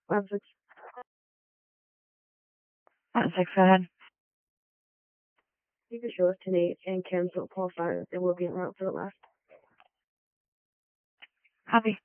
Lab 6. Lab 6, go ahead. You can show us 10-8 and cancel call 5. It will be en route for the last. Copy.